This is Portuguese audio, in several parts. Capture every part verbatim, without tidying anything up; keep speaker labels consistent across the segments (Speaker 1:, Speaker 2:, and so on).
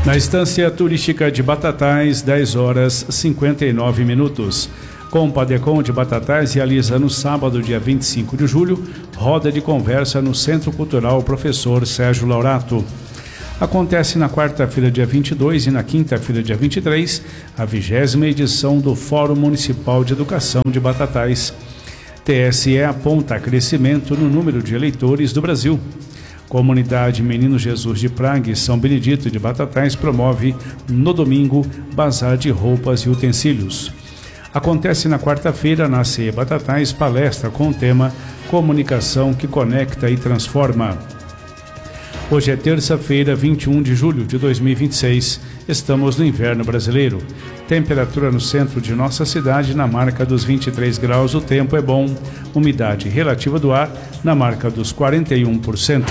Speaker 1: Na estância turística de Batatais, dez horas e cinquenta e nove minutos. Compadecom de Batatais realiza no sábado, dia vinte e cinco de julho, roda de conversa no Centro Cultural Professor Sérgio Laurato. Acontece na quarta-feira, dia vinte e dois, e na quinta-feira, dia vinte e três, a vigésima edição do Fórum Municipal de Educação de Batatais. T S E aponta crescimento no número de eleitores do Brasil. Comunidade Menino Jesus de Praga e São Benedito de Batatais promove, no domingo, bazar de roupas e utensílios. Acontece na quarta-feira, na C E Batatais, palestra com o tema Comunicação que Conecta e Transforma. Hoje é terça-feira, vinte e um de julho de dois mil e vinte e seis. Estamos no inverno brasileiro. Temperatura no centro de nossa cidade na marca dos vinte e três graus. O tempo é bom. Umidade relativa do ar na marca dos quarenta e um por cento.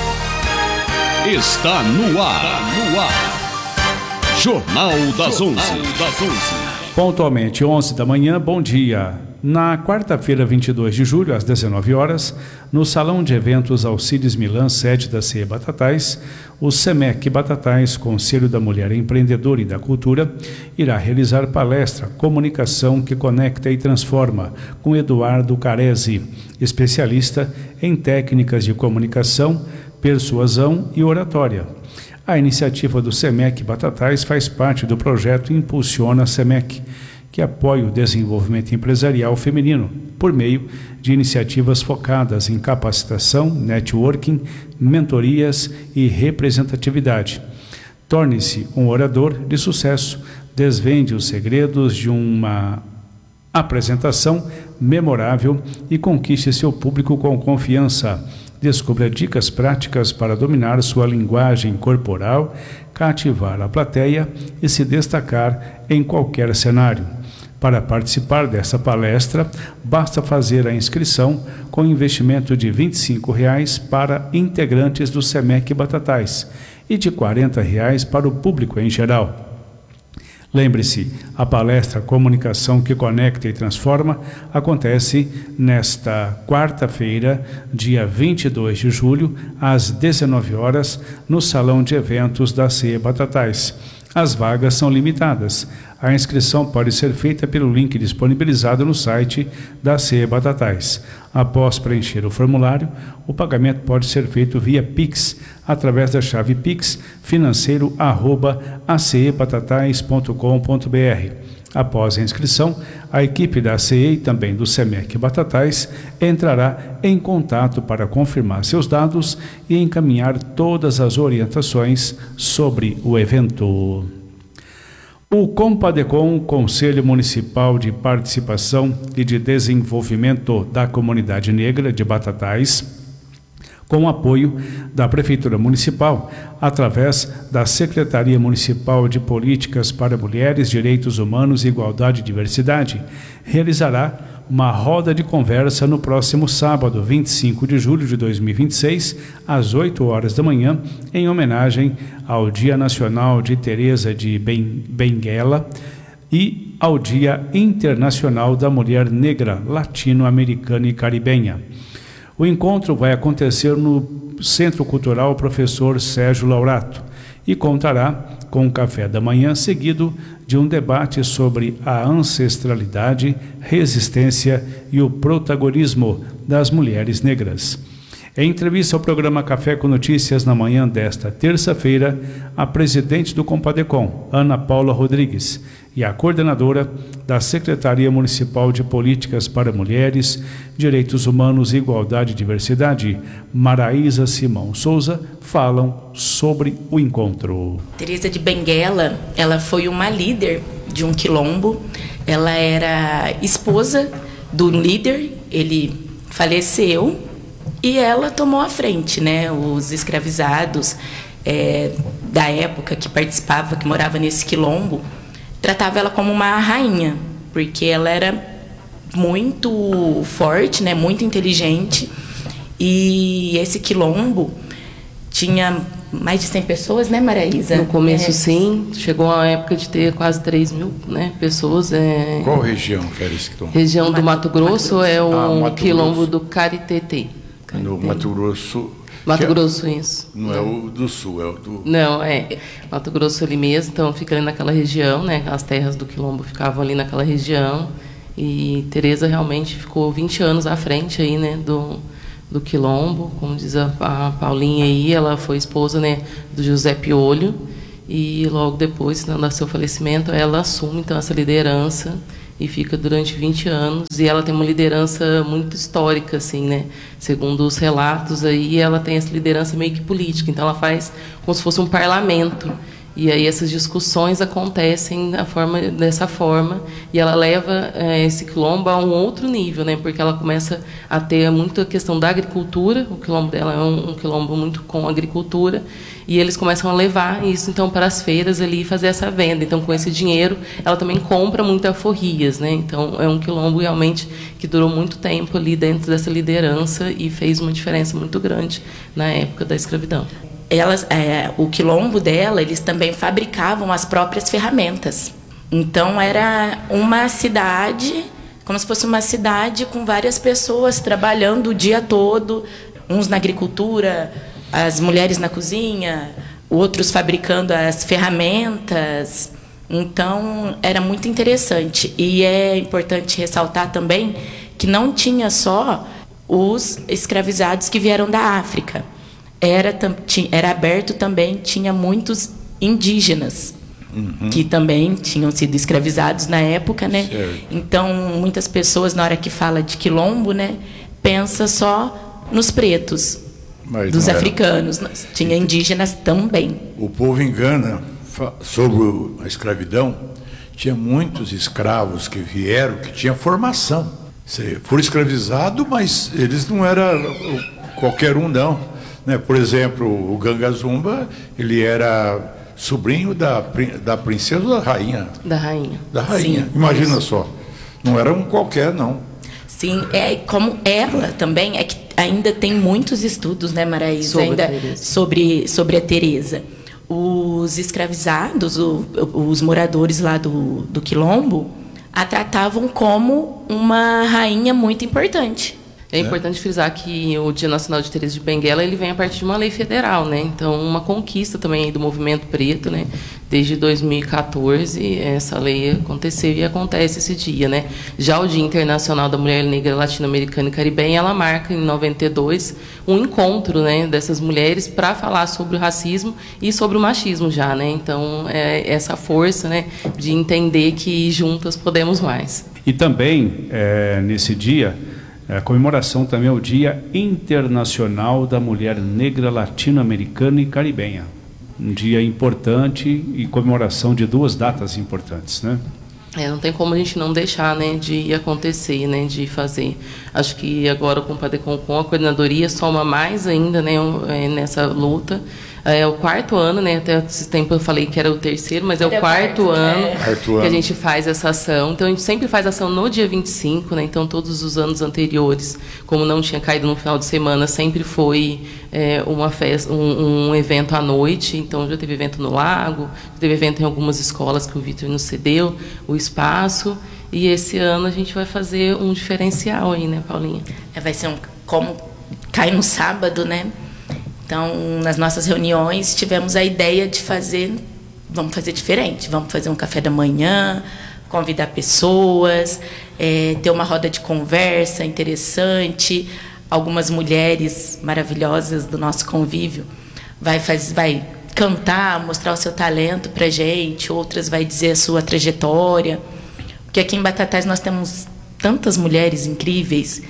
Speaker 2: Está no ar. No ar. Jornal das onze. Das onze.
Speaker 1: Pontualmente, onze da manhã, bom dia. Na quarta-feira, vinte e dois de julho, às dezenove horas, no Salão de Eventos Alcides Milan, sede da C E Batatais, o SEMEC Batatais, Conselho da Mulher Empreendedora e da Cultura, irá realizar palestra Comunicação que Conecta e Transforma, com Eduardo Caresi, especialista em técnicas de comunicação, persuasão e oratória. A iniciativa do SEMEC Batatais faz parte do projeto Impulsiona SEMEC, que apoia o desenvolvimento empresarial feminino por meio de iniciativas focadas em capacitação, networking, mentorias e representatividade. Torne-se um orador de sucesso, desvende os segredos de uma apresentação memorável e conquiste seu público com confiança. Descubra dicas práticas para dominar sua linguagem corporal, cativar a plateia e se destacar em qualquer cenário. Para participar dessa palestra, basta fazer a inscrição com investimento de vinte e cinco reais para integrantes do SEMEC Batatais e de quarenta reais para o público em geral. Lembre-se, a palestra Comunicação que Conecta e Transforma acontece nesta quarta-feira, dia vinte e dois de julho, às dezenove horas, no Salão de Eventos da C E Batatais. As vagas são limitadas. A inscrição pode ser feita pelo link disponibilizado no site da C E Batatais. Após preencher o formulário, o pagamento pode ser feito via Pix, através da chave pix financeiro arroba acebatatais ponto com ponto br. Após a inscrição, a equipe da C E e também do SEMEC Batatais entrará em contato para confirmar seus dados e encaminhar todas as orientações sobre o evento. O Compadecom, Conselho Municipal de Participação e de Desenvolvimento da Comunidade Negra de Batatais, com o apoio da Prefeitura Municipal, através da Secretaria Municipal de Políticas para Mulheres, Direitos Humanos, Igualdade e Diversidade, realizará uma roda de conversa no próximo sábado, vinte e cinco de julho de dois mil e vinte e seis, às oito horas da manhã, em homenagem ao Dia Nacional de Teresa de Benguela e ao Dia Internacional da Mulher Negra, Latino-Americana e Caribenha. O encontro vai acontecer no Centro Cultural Professor Sérgio Laurato e contará com um café da manhã seguido de um debate sobre a ancestralidade, resistência e o protagonismo das mulheres negras. Em entrevista ao programa Café com Notícias na manhã desta terça-feira, a presidente do Compadecom, Ana Paula Rodrigues, e a coordenadora da Secretaria Municipal de Políticas para Mulheres, Direitos Humanos, Igualdade e Diversidade, Maraísa Simão Souza, falam sobre o encontro.
Speaker 3: Teresa de Benguela, ela foi uma líder de um quilombo, ela era esposa do líder, ele faleceu e ela tomou a frente, né? Os escravizados é, da época que participava, que morava nesse quilombo, tratava ela como uma rainha, porque ela era muito forte, né, muito inteligente, e esse quilombo tinha mais de cem pessoas, né, Maraísa?
Speaker 4: No começo,
Speaker 3: é.
Speaker 4: sim. Chegou a época de ter quase três mil, né, pessoas. É...
Speaker 5: Qual região que era esse quilombo?
Speaker 4: Região do Mato, Mato Grosso, Mato Grosso. É o
Speaker 5: ah, Mato
Speaker 4: quilombo
Speaker 5: Grosso.
Speaker 4: do Caritete.
Speaker 5: No Mato Grosso.
Speaker 4: Mato Grosso, isso.
Speaker 5: Não é o do sul, é o do...
Speaker 4: Não, é Mato Grosso ali mesmo, então fica ali naquela região, né? As terras do Quilombo ficavam ali naquela região. E Tereza realmente ficou vinte anos à frente aí, né, do, do Quilombo. Como diz a, a Paulinha aí, ela foi esposa, né, do José Piolho. E logo depois, do seu falecimento, ela assume então essa liderança e fica durante vinte anos, e ela tem uma liderança muito histórica, assim, né? Segundo os relatos aí, ela tem essa liderança meio que política, então ela faz como se fosse um parlamento, e aí essas discussões acontecem da forma, dessa forma, e ela leva é, esse quilombo a um outro nível, né? Porque ela começa a ter muita questão da agricultura, o quilombo dela é um, um quilombo muito com agricultura, e eles começam a levar isso então para as feiras ali e fazer essa venda. Então, com esse dinheiro, ela também compra muitas forrias, né? Então, é um quilombo realmente que durou muito tempo ali dentro dessa liderança e fez uma diferença muito grande na época da escravidão.
Speaker 3: Elas, é, o quilombo dela, eles também fabricavam as próprias ferramentas. Então, era uma cidade, como se fosse uma cidade com várias pessoas trabalhando o dia todo, uns na agricultura, as mulheres na cozinha, outros fabricando as ferramentas. Então, era muito interessante. E é importante ressaltar também que não tinha só os escravizados que vieram da África. Era, era aberto também, tinha muitos indígenas, uhum, que também tinham sido escravizados na época, né? Certo. Então, muitas pessoas, na hora que fala de quilombo, né, pensa só nos pretos, mas dos africanos. Tinha indígenas também.
Speaker 5: O povo engana sobre a escravidão. Tinha muitos escravos que vieram, que tinham formação. Foram escravizados, mas eles não eram qualquer um, não. Né? Por exemplo, o Ganga Zumba, ele era sobrinho da, da princesa ou da rainha?
Speaker 4: Da rainha.
Speaker 5: Da rainha. Sim, imagina isso. Só. Não era um qualquer, não.
Speaker 3: Sim, é como ela também, é que ainda tem muitos estudos, né, Maraísa, sobre, ainda sobre, sobre a Tereza. Os escravizados, o, os moradores lá do, do Quilombo, a tratavam como uma rainha muito importante.
Speaker 4: É importante frisar que o Dia Nacional de Teresa de Benguela ele vem a partir de uma lei federal, né? Então, uma conquista também do movimento preto, né? Desde dois mil e quatorze, essa lei aconteceu e acontece esse dia, né? Já o Dia Internacional da Mulher Negra Latino-Americana e Caribenha, ela marca em noventa e dois um encontro, né, dessas mulheres para falar sobre o racismo e sobre o machismo já, né? Então, é essa força, né, de entender que juntas podemos mais.
Speaker 1: E também, é, nesse dia, a comemoração também é o Dia Internacional da Mulher Negra Latino-Americana e Caribenha. Um dia importante e comemoração de duas datas importantes, né?
Speaker 4: É, não tem como a gente não deixar, né, de acontecer, né, de fazer. Acho que agora com o Padecon, com a coordenadoria, soma mais ainda, né, nessa luta. É o quarto ano, né? Até esse tempo eu falei que era o terceiro, mas é o quarto, quarto ano é. que a gente faz essa ação. Então, a gente sempre faz ação no dia vinte e cinco, né? Então, todos os anos anteriores, como não tinha caído no final de semana, sempre foi é, uma festa, um, um evento à noite. Então, já teve evento no Lago, já teve evento em algumas escolas que o Vitor nos cedeu o espaço. E esse ano a gente vai fazer um diferencial aí, né, Paulinha?
Speaker 3: É, vai ser um... Como cai no sábado, né? Então, nas nossas reuniões, tivemos a ideia de fazer, vamos fazer diferente, vamos fazer um café da manhã, convidar pessoas, é, ter uma roda de conversa interessante, algumas mulheres maravilhosas do nosso convívio vai, faz, vai cantar, mostrar o seu talento para a gente, outras vai dizer a sua trajetória, porque aqui em Batatais nós temos tantas mulheres incríveis,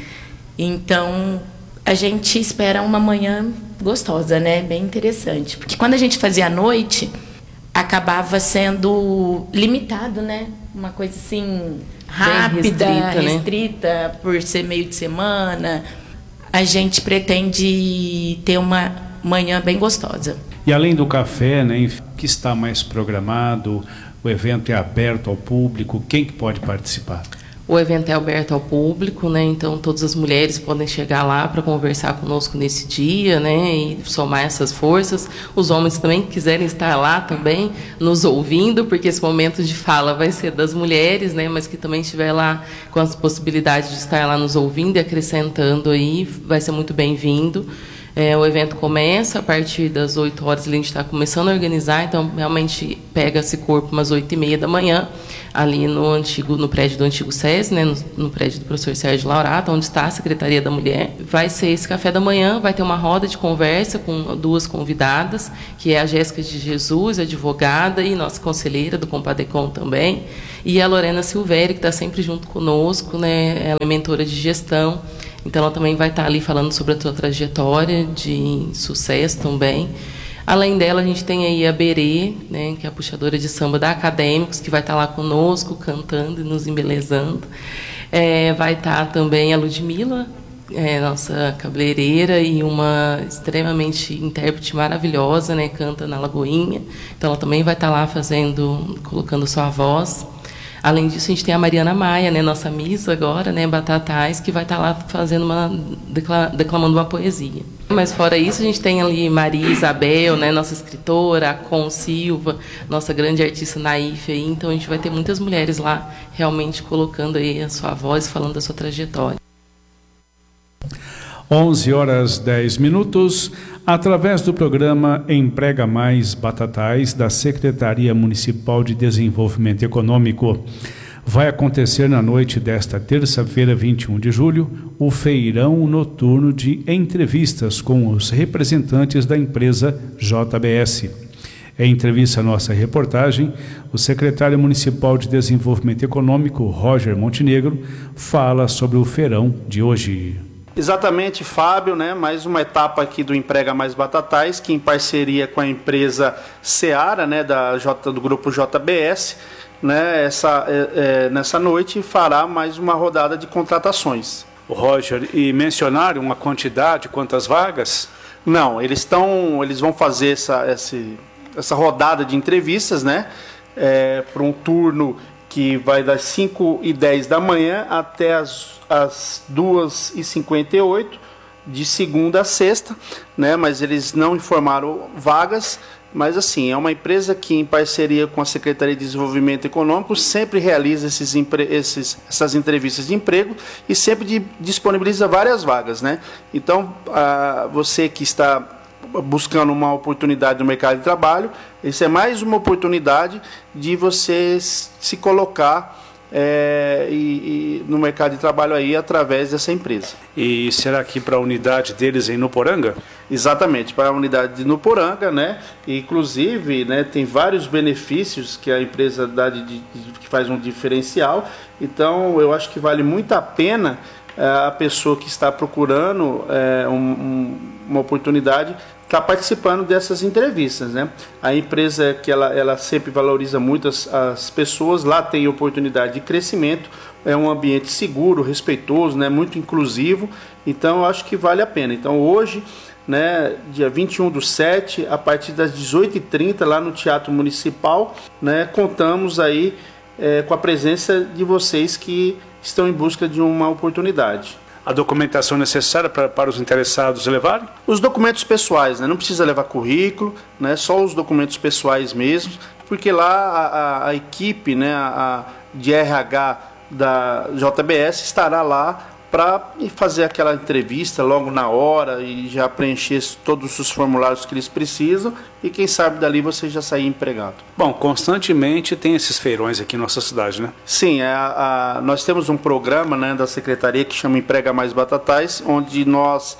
Speaker 3: então a gente espera uma manhã gostosa, né? Bem interessante. Porque quando a gente fazia à noite, acabava sendo limitado, né? Uma coisa assim, rápida, restrita, restrita né? Por ser meio de semana. A gente pretende ter uma manhã bem gostosa.
Speaker 1: E além do café, né, que está mais programado, o evento é aberto ao público, quem que pode participar?
Speaker 4: O evento é aberto ao público, né? Então todas as mulheres podem chegar lá para conversar conosco nesse dia, né? E somar essas forças. Os homens também que quiserem estar lá também nos ouvindo, porque esse momento de fala vai ser das mulheres, né? Mas que também estiver lá com as possibilidades de estar lá nos ouvindo e acrescentando aí, vai ser muito bem-vindo. É, o evento começa a partir das oito horas, a gente está começando a organizar, então realmente pega esse corpo umas oito e meia da manhã, ali no, antigo, no prédio do antigo SESI, né, no, no prédio do professor Sérgio Laurato, onde está a Secretaria da Mulher. Vai ser esse café da manhã, vai ter uma roda de conversa com duas convidadas, que é a Jéssica de Jesus, advogada, e nossa conselheira do Compadecom também, e a Lorena Silvério, que está sempre junto conosco, né, ela é mentora de gestão. Então, ela também vai estar ali falando sobre a sua trajetória de sucesso também. Além dela, a gente tem aí a Berê, né, que é a puxadora de samba da Acadêmicos, que vai estar lá conosco, cantando e nos embelezando. É, vai estar também a Ludmila, é, nossa cabeleireira e uma extremamente intérprete maravilhosa, né, canta na Lagoinha. Então, ela também vai estar lá fazendo, colocando sua voz. Além disso, a gente tem a Mariana Maia, né, nossa Miss agora, né, Batatais, que vai estar lá fazendo uma, declamando uma poesia. Mas fora isso, a gente tem ali Maria Isabel, né, nossa escritora, a Con Silva, nossa grande artista Naif aí. Então a gente vai ter muitas mulheres lá realmente colocando aí a sua voz, falando da sua trajetória.
Speaker 1: onze horas dez minutos, através do programa Emprega Mais Batatais, da Secretaria Municipal de Desenvolvimento Econômico, vai acontecer na noite desta terça-feira, vinte e um de julho, o feirão noturno de entrevistas com os representantes da empresa J B S. Em entrevista à nossa reportagem, o secretário municipal de Desenvolvimento Econômico, Roger Montenegro, fala sobre o feirão de hoje.
Speaker 6: Exatamente, Fábio, né? Mais uma etapa aqui do Emprega Mais Batatais, que em parceria com a empresa Seara, né, da J, do grupo J B S, né, essa, é, é, nessa noite fará mais uma rodada de contratações.
Speaker 1: O Roger, e mencionaram uma quantidade, quantas vagas?
Speaker 6: Não, eles estão, eles vão fazer essa, essa, essa rodada de entrevistas, né, é, para um turno que vai das cinco e dez da manhã até as às duas e cinquenta e oito, de segunda a sexta, né? Mas eles não informaram vagas, mas assim, é uma empresa que em parceria com a Secretaria de Desenvolvimento Econômico sempre realiza esses, esses, essas entrevistas de emprego e sempre de, disponibiliza várias vagas, né? Então, a, você que está buscando uma oportunidade no mercado de trabalho, isso é mais uma oportunidade de você se colocar É, e, e no mercado de trabalho aí através dessa empresa.
Speaker 1: E será que para a unidade deles em Nuporanga?
Speaker 6: Exatamente, para a unidade de Nuporanga, né? E, inclusive, né, tem vários benefícios que a empresa dá de, de, que faz um diferencial. Então, eu acho que vale muito a pena é, a pessoa que está procurando é, um, um, uma oportunidade está participando dessas entrevistas, né? A empresa que ela, ela sempre valoriza muito as, as pessoas, lá tem oportunidade de crescimento, é um ambiente seguro, respeitoso, né? Muito inclusivo, então eu acho que vale a pena. Então hoje, né, dia vinte e um do sete, a partir das dezoito e trinta, lá no Teatro Municipal, né, contamos aí é, com a presença de vocês que estão em busca de uma oportunidade.
Speaker 1: A documentação necessária para, para os interessados levarem?
Speaker 6: Os documentos pessoais, né? Não precisa levar currículo, né? Só os documentos pessoais mesmo, porque lá a, a, a equipe, né, a, a de R H da J B S estará lá para fazer aquela entrevista logo na hora e já preencher todos os formulários que eles precisam e quem sabe dali você já sair empregado.
Speaker 1: Bom, constantemente tem esses feirões aqui em nossa cidade, né?
Speaker 6: Sim, a, a, nós temos um programa, né, da Secretaria que chama Emprega Mais Batatais, onde nós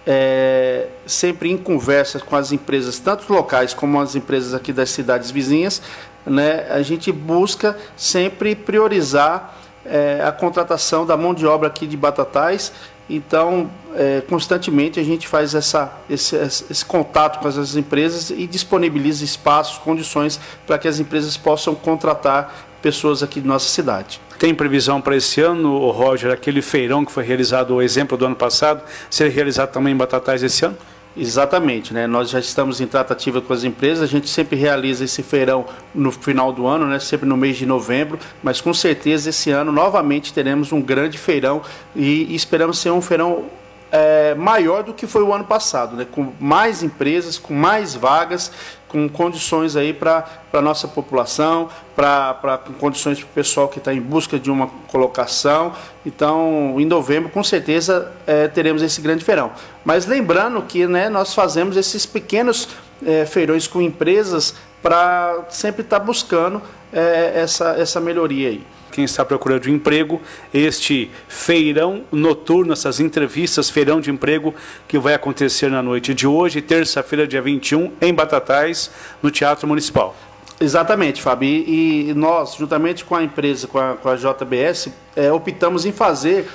Speaker 6: é, sempre em conversas com as empresas, tanto locais como as empresas aqui das cidades vizinhas, né, a gente busca sempre priorizar É, a contratação da mão de obra aqui de Batatais. Então, é, constantemente a gente faz essa, esse, esse contato com as empresas e disponibiliza espaços, condições para que as empresas possam contratar pessoas aqui de nossa cidade.
Speaker 1: Tem previsão para esse ano, Roger, aquele feirão que foi realizado, o exemplo do ano passado, ser realizado também em Batatais esse ano?
Speaker 6: Exatamente, né? Nós já estamos em tratativa com as empresas, a gente sempre realiza esse feirão no final do ano, né? Sempre no mês de novembro, mas com certeza esse ano novamente teremos um grande feirão e, e esperamos ser um feirão é, maior do que foi o ano passado, né? Com mais empresas, com mais vagas, com condições aí para a nossa população, para com condições para o pessoal que está em busca de uma colocação. Então, em novembro, com certeza, é, teremos esse grande feirão. Mas lembrando que, né, nós fazemos esses pequenos é, feirões com empresas para sempre estar tá buscando é, essa, essa melhoria aí.
Speaker 1: Quem está procurando emprego, este feirão noturno, essas entrevistas, feirão de emprego, que vai acontecer na noite de hoje, terça-feira, dia vinte e um, em Batatais, no Teatro Municipal.
Speaker 6: Exatamente, Fábio. E, e nós, juntamente com a empresa, com a, com a J B S, é, optamos em fazer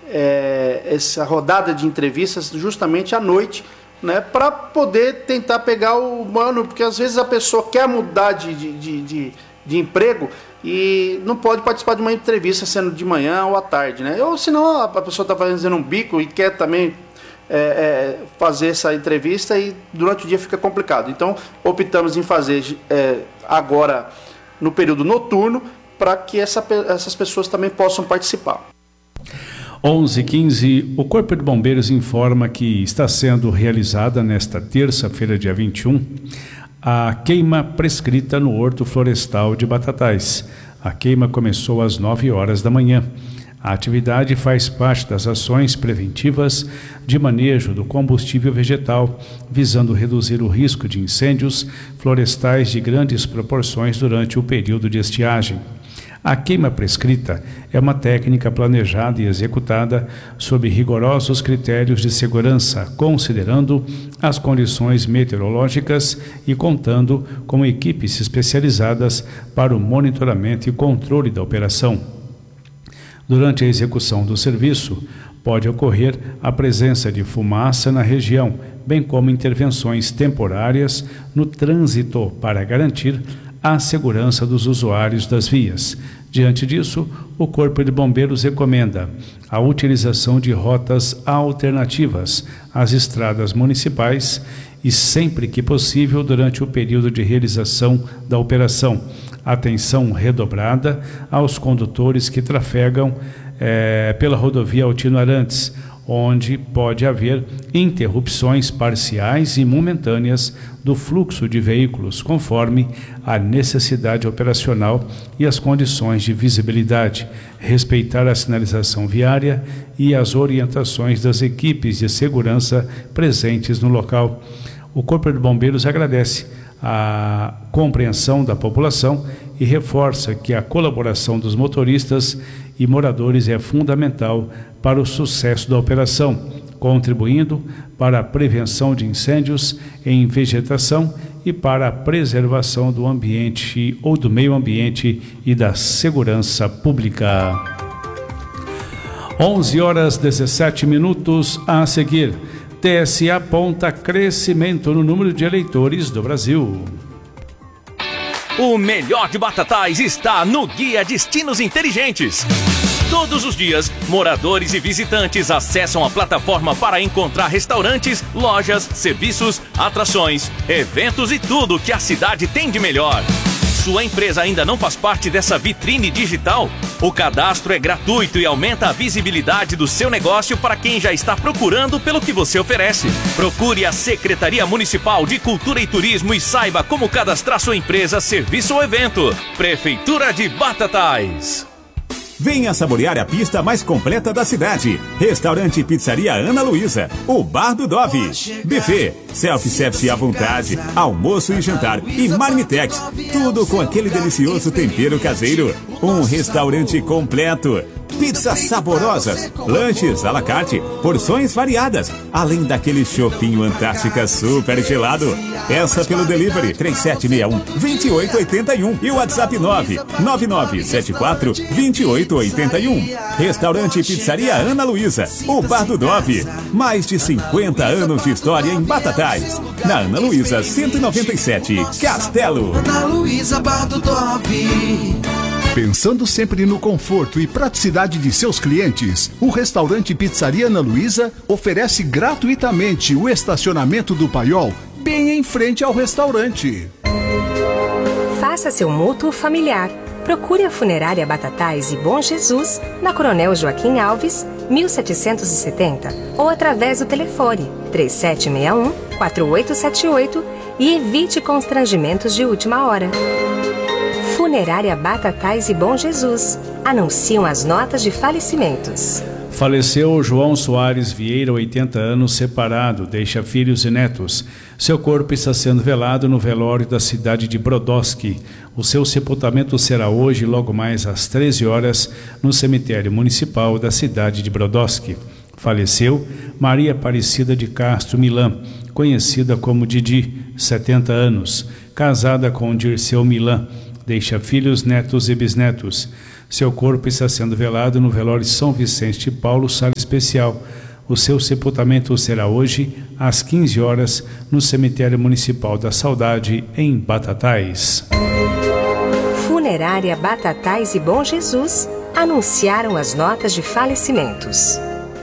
Speaker 6: é, essa rodada de entrevistas justamente à noite, né, para poder tentar pegar o mano, porque às vezes a pessoa quer mudar de, de, de, de, de emprego e não pode participar de uma entrevista sendo de manhã ou à tarde, né? Ou senão a pessoa está fazendo um bico e quer também é, é, fazer essa entrevista e durante o dia fica complicado. Então optamos em fazer é, agora no período noturno para que essa, essas pessoas também possam participar.
Speaker 1: onze e quinze, o Corpo de Bombeiros informa que está sendo realizada nesta terça-feira, dia vinte e um, a queima prescrita no Horto Florestal de Batatais. A queima começou às nove horas da manhã. A atividade faz parte das ações preventivas de manejo do combustível vegetal, visando reduzir o risco de incêndios florestais de grandes proporções durante o período de estiagem. A queima prescrita é uma técnica planejada e executada sob rigorosos critérios de segurança, considerando as condições meteorológicas e contando com equipes especializadas para o monitoramento e controle da operação. Durante a execução do serviço, pode ocorrer a presença de fumaça na região, bem como intervenções temporárias no trânsito para garantir a segurança dos usuários das vias. Diante disso, o Corpo de Bombeiros recomenda a utilização de rotas alternativas às estradas municipais e, sempre que possível, durante o período de realização da operação, atenção redobrada aos condutores que trafegam eh, pela rodovia Altino Arantes, onde pode haver interrupções parciais e momentâneas do fluxo de veículos, conforme a necessidade operacional e as condições de visibilidade, respeitar a sinalização viária e as orientações das equipes de segurança presentes no local. O Corpo de Bombeiros agradece a compreensão da população e reforça que a colaboração dos motoristas e moradores é fundamental para o sucesso da operação, contribuindo para a prevenção de incêndios em vegetação e para a preservação do ambiente ou do meio ambiente e da segurança pública. onze horas e dezessete minutos a seguir. T S E aponta crescimento no número de eleitores do Brasil.
Speaker 2: O melhor de Batatais está no Guia Destinos Inteligentes. Todos os dias, moradores e visitantes acessam a plataforma para encontrar restaurantes, lojas, serviços, atrações, eventos e tudo que a cidade tem de melhor. Sua empresa ainda não faz parte dessa vitrine digital? O cadastro é gratuito e aumenta a visibilidade do seu negócio para quem já está procurando pelo que você oferece. Procure a Secretaria Municipal de Cultura e Turismo e saiba como cadastrar sua empresa, serviço ou evento. Prefeitura de Batatais.
Speaker 7: Venha saborear a pista mais completa da cidade. Restaurante e Pizzaria Ana Luísa, o Bar do Dove. Buffet, self-service à vontade, almoço e jantar e marmitex. Tudo com aquele delicioso tempero caseiro. Um restaurante completo. Pizzas saborosas, lanches à la carte, porções variadas, além daquele chopinho Antártica super gelado. Peça pelo delivery três sete seis um, dois oito oito um e o WhatsApp nove nove nove sete quatro, dois oito oito um. Restaurante e Pizzaria Ana Luísa, o Bar do Dove. Mais de cinquenta anos de história em Batatais. Na Ana Luísa cento e noventa e sete, Castelo.
Speaker 8: Ana Luísa, Bar do Dove.
Speaker 9: Pensando sempre no conforto e praticidade de seus clientes, o restaurante Pizzaria Ana Luísa oferece gratuitamente o estacionamento do Paiol bem em frente ao restaurante.
Speaker 10: Faça seu mútuo familiar. Procure a Funerária Batatais e Bom Jesus na Coronel Joaquim Alves, mil setecentos e setenta ou através do telefone três sete seis um, quatro oito sete oito e evite constrangimentos de última hora. Funerária Batatais e Bom Jesus. Anunciam as notas de falecimentos.
Speaker 1: Faleceu João Soares Vieira, oitenta anos, separado, deixa filhos e netos. Seu corpo está sendo velado no velório da cidade de Brodowski. O seu sepultamento será hoje, logo mais às treze horas, no cemitério municipal da cidade de Brodowski. Faleceu Maria Aparecida de Castro Milan, conhecida como Didi, setenta anos, casada com Dirceu Milan. Deixa filhos, netos e bisnetos. Seu corpo está sendo velado no velório São Vicente de Paulo, sala especial. O seu sepultamento será hoje, às quinze horas, no cemitério municipal da Saudade, em Batatais.
Speaker 10: Funerária Batatais e Bom Jesus anunciaram as notas de falecimentos.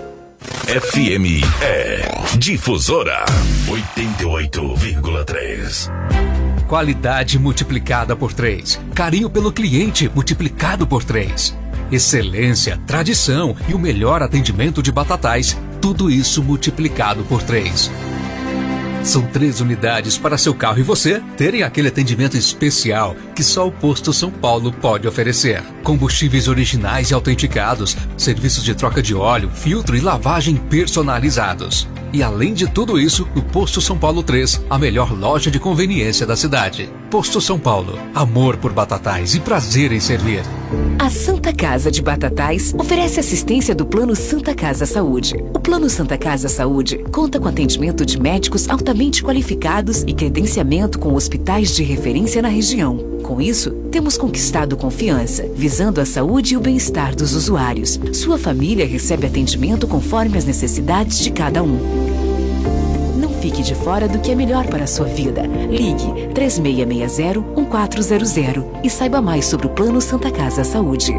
Speaker 11: F M é Difusora oitenta e oito vírgula três.
Speaker 12: Qualidade multiplicada por três. Carinho pelo cliente multiplicado por três. Excelência, tradição e o melhor atendimento de Batatais. Tudo isso multiplicado por três. São três unidades para seu carro e você terem aquele atendimento especial que só o Posto São Paulo pode oferecer. Combustíveis originais e autenticados, serviços de troca de óleo, filtro e lavagem personalizados. E além de tudo isso, o Posto São Paulo três, a melhor loja de conveniência da cidade. Posto São Paulo, amor por Batatais e prazer em servir.
Speaker 13: A Santa Casa de Batatais oferece assistência do Plano Santa Casa Saúde. O Plano Santa Casa Saúde conta com atendimento de médicos altamente qualificados e credenciamento com hospitais de referência na região. Com isso, temos conquistado confiança, visando a saúde e o bem-estar dos usuários. Sua família recebe atendimento conforme as necessidades de cada um. Não fique de fora do que é melhor para a sua vida. Ligue três seis seis zero, um quatro zero zero e saiba mais sobre o Plano Santa Casa Saúde.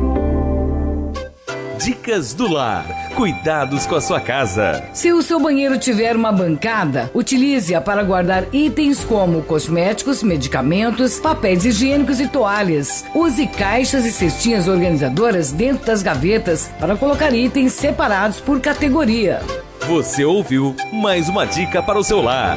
Speaker 2: Dicas do Lar. Cuidados com a sua casa.
Speaker 14: Se o seu banheiro tiver uma bancada, utilize-a para guardar itens como cosméticos, medicamentos, papéis higiênicos e toalhas. Use caixas e cestinhas organizadoras dentro das gavetas para colocar itens separados por categoria.
Speaker 2: Você ouviu mais uma dica para o seu lar.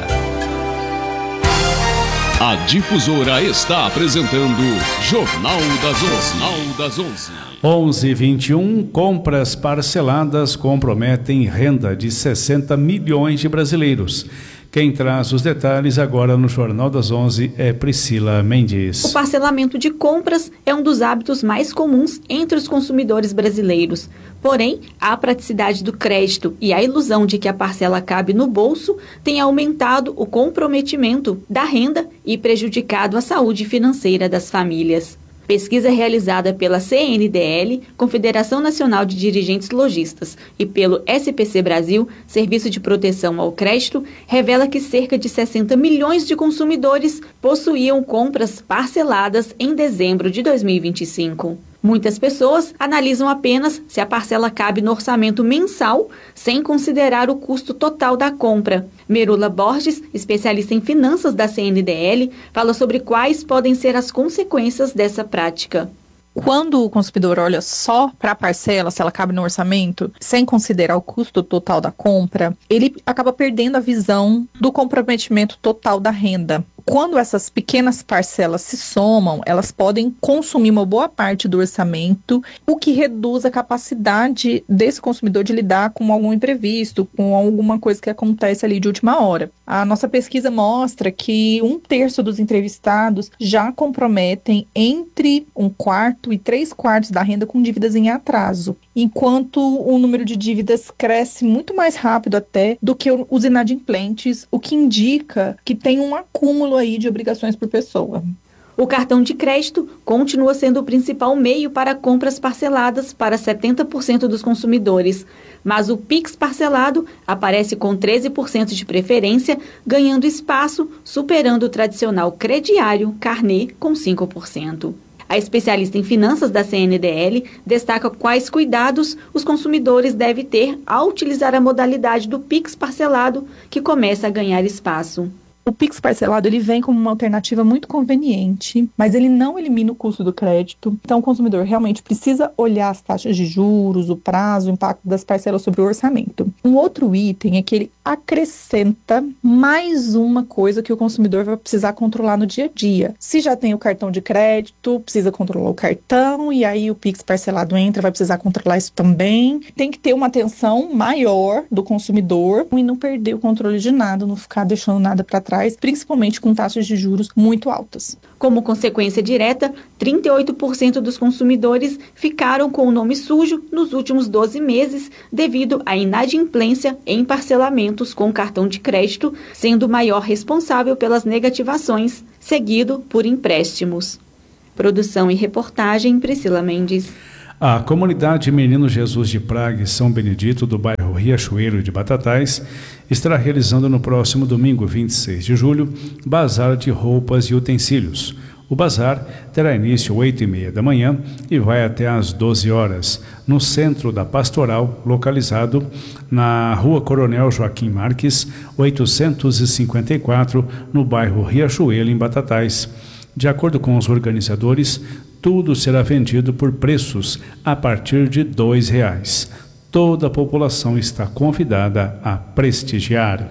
Speaker 15: A Difusora está apresentando Jornal das Onze. Jornal das Onze.
Speaker 1: onze e vinte e um, compras parceladas comprometem renda de sessenta milhões de brasileiros. Quem traz os detalhes agora no Jornal das Onze é Priscila Mendes.
Speaker 16: O parcelamento de compras é um dos hábitos mais comuns entre os consumidores brasileiros. Porém, a praticidade do crédito e a ilusão de que a parcela cabe no bolso tem aumentado o comprometimento da renda e prejudicado a saúde financeira das famílias. Pesquisa realizada pela C N D L, Confederação Nacional de Dirigentes Lojistas, e pelo S P C Brasil, Serviço de Proteção ao Crédito, revela que cerca de sessenta milhões de consumidores possuíam compras parceladas em dezembro de dois mil e vinte e cinco. Muitas pessoas analisam apenas se a parcela cabe no orçamento mensal, sem considerar o custo total da compra. Merula Borges, especialista em finanças da C N D L, fala sobre quais podem ser as consequências dessa prática.
Speaker 17: Quando o consumidor olha só para a parcela, se ela cabe no orçamento, sem considerar o custo total da compra, ele acaba perdendo a visão do comprometimento total da renda. Quando essas pequenas parcelas se somam, elas podem consumir uma boa parte do orçamento, o que reduz a capacidade desse consumidor de lidar com algum imprevisto, com alguma coisa que acontece ali de última hora. A nossa pesquisa mostra que um terço dos entrevistados já comprometem entre um quarto e três quartos da renda com dívidas em atraso, enquanto o número de dívidas cresce muito mais rápido até do que os inadimplentes, o que indica que tem um acúmulo aí de obrigações por pessoa.
Speaker 16: O cartão de crédito continua sendo o principal meio para compras parceladas para setenta por cento dos consumidores, mas o Pix parcelado aparece com treze por cento de preferência, ganhando espaço, superando o tradicional crediário carnê com cinco por cento. A especialista em finanças da C N D L destaca quais cuidados os consumidores devem ter ao utilizar a modalidade do Pix parcelado, que começa a ganhar espaço.
Speaker 17: O Pix parcelado ele vem como uma alternativa muito conveniente, mas ele não elimina o custo do crédito. Então o consumidor realmente precisa olhar as taxas de juros, o prazo, o impacto das parcelas sobre o orçamento. Um outro item é que ele acrescenta mais uma coisa que o consumidor vai precisar controlar no dia a dia. Se já tem o cartão de crédito, precisa controlar o cartão, e aí o Pix parcelado entra, vai precisar controlar isso também. Tem que ter uma atenção maior do consumidor e não perder o controle de nada, não ficar deixando nada para trás, principalmente com taxas de juros muito altas.
Speaker 16: Como consequência direta, trinta e oito por cento dos consumidores ficaram com o nome sujo nos últimos doze meses devido à inadimplência em parcelamentos com cartão de crédito, sendo o maior responsável pelas negativações, seguido por empréstimos. Produção e reportagem, Priscila Mendes.
Speaker 1: A comunidade Menino Jesus de Praga e São Benedito, do bairro Riachuelo de Batatais, estará realizando no próximo domingo, vinte e seis de julho, bazar de roupas e utensílios. O bazar terá início às oito e meia da manhã e vai até às doze horas, no centro da Pastoral, localizado na Rua Coronel Joaquim Marques, oitocentos e cinquenta e quatro, no bairro Riachuelo, em Batatais. De acordo com os organizadores, tudo será vendido por preços a partir de dois reais. Toda a população está convidada a prestigiar.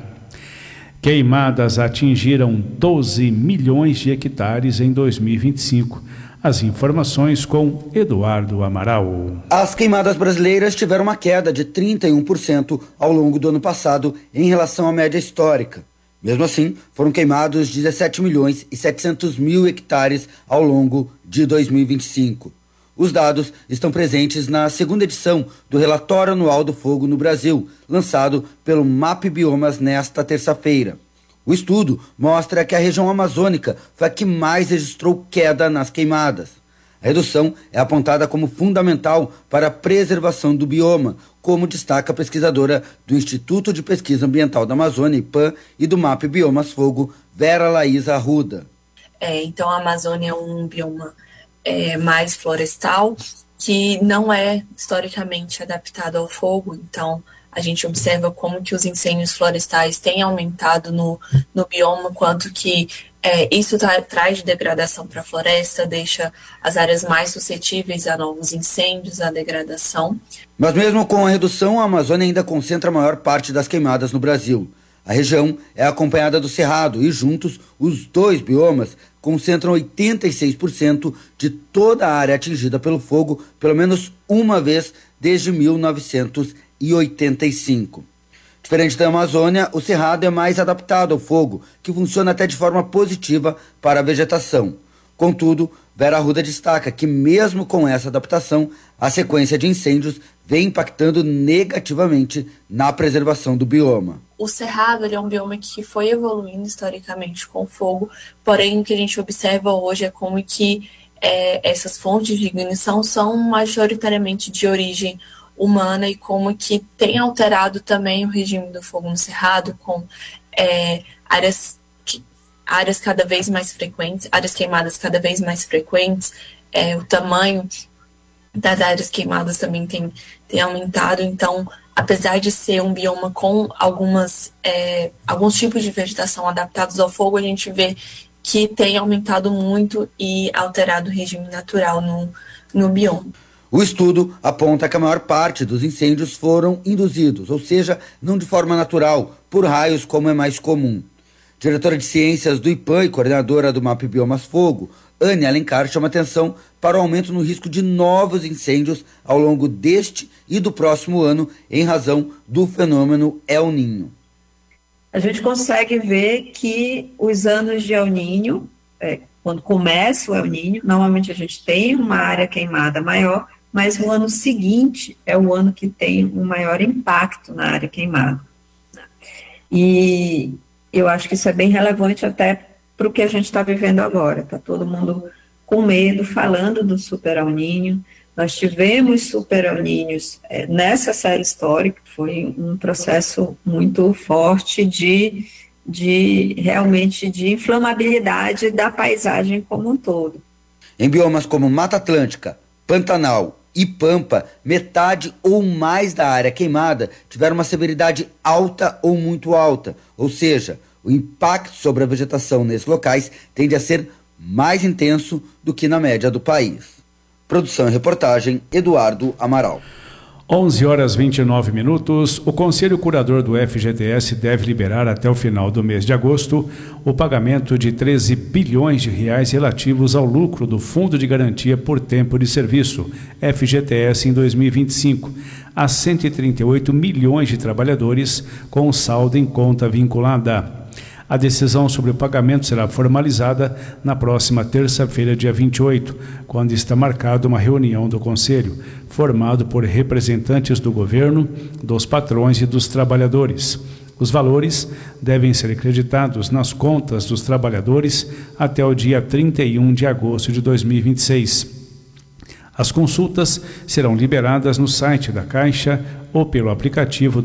Speaker 1: Queimadas atingiram doze milhões de hectares em dois mil e vinte e cinco. As informações com Eduardo Amaral.
Speaker 18: As queimadas brasileiras tiveram uma queda de trinta e um por cento ao longo do ano passado em relação à média histórica. Mesmo assim, foram queimados dezessete milhões e setecentos mil hectares ao longo de dois mil e vinte e cinco. Os dados estão presentes na segunda edição do Relatório Anual do Fogo no Brasil, lançado pelo MapBiomas nesta terça-feira. O estudo mostra que a região amazônica foi a que mais registrou queda nas queimadas. A redução é apontada como fundamental para a preservação do bioma, como destaca a pesquisadora do Instituto de Pesquisa Ambiental da Amazônia, IPAM, e do MapBiomas Fogo, Vera Laísa Arruda.
Speaker 19: É, então, a Amazônia é um bioma é, mais florestal, que não é historicamente adaptado ao fogo. Então, a gente observa como que os incêndios florestais têm aumentado no, no bioma, quanto que é, isso tra traz degradação para a floresta, deixa as áreas mais suscetíveis a novos incêndios, a degradação.
Speaker 18: Mas mesmo com a redução, a Amazônia ainda concentra a maior parte das queimadas no Brasil. A região é acompanhada do Cerrado e juntos os dois biomas concentram oitenta e seis por cento de toda a área atingida pelo fogo pelo menos uma vez desde mil novecentos e oitenta e cinco. Diferente da Amazônia, o Cerrado é mais adaptado ao fogo, que funciona até de forma positiva para a vegetação. Contudo, Vera Arruda destaca que mesmo com essa adaptação, a sequência de incêndios vem impactando negativamente na preservação do bioma.
Speaker 19: O Cerrado ele é um bioma que foi evoluindo historicamente com o fogo, porém o que a gente observa hoje é como que é, essas fontes de ignição são majoritariamente de origem humana e como que tem alterado também o regime do fogo no Cerrado, com é, áreas, áreas cada vez mais frequentes, áreas queimadas cada vez mais frequentes, é, o tamanho das áreas queimadas também tem, tem aumentado. Então, apesar de ser um bioma com algumas, é, alguns tipos de vegetação adaptados ao fogo, a gente vê que tem aumentado muito e alterado o regime natural no, no bioma.
Speaker 18: O estudo aponta que a maior parte dos incêndios foram induzidos, ou seja, não de forma natural, por raios como é mais comum. Diretora de Ciências do IPAM e coordenadora do MapBiomas Fogo, Anne Alencar, chama atenção para o aumento no risco de novos incêndios ao longo deste e do próximo ano, em razão do fenômeno El Niño.
Speaker 20: A gente consegue ver que os anos de El Niño, é, quando começa o El Niño, normalmente a gente tem uma área queimada maior, mas o ano seguinte é o ano que tem um maior impacto na área queimada. E eu acho que isso é bem relevante até para o que a gente está vivendo agora. Está todo mundo com medo, falando do Super El Niño. Nós tivemos Super El Niños é, nessa série histórica, foi um processo muito forte de, de realmente de inflamabilidade da paisagem como um todo.
Speaker 18: Em biomas como Mata Atlântica, Pantanal e Pampa, metade ou mais da área queimada tiveram uma severidade alta ou muito alta, ou seja, o impacto sobre a vegetação nesses locais tende a ser mais intenso do que na média do país. Produção e reportagem, Eduardo Amaral.
Speaker 1: onze horas e vinte e nove minutos, o Conselho Curador do F G T S deve liberar até o final do mês de agosto o pagamento de treze bilhões de reais relativos ao lucro do Fundo de Garantia por Tempo de Serviço, F G T S, em dois mil e vinte e cinco, a cento e trinta e oito milhões de trabalhadores com saldo em conta vinculada. A decisão sobre o pagamento será formalizada na próxima terça-feira, dia vinte e oito, quando está marcada uma reunião do Conselho, formado por representantes do governo, dos patrões e dos trabalhadores. Os valores devem ser creditados nas contas dos trabalhadores até o dia trinta e um de agosto de dois mil e vinte e seis. As consultas serão liberadas no site da Caixa ou pelo aplicativo